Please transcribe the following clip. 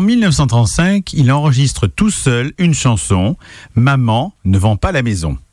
1935, il enregistre tout seul une chanson, Maman ne vend pas la maison.